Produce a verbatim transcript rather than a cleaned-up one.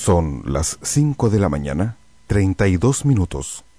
Son las cinco de la mañana, treinta y dos minutos.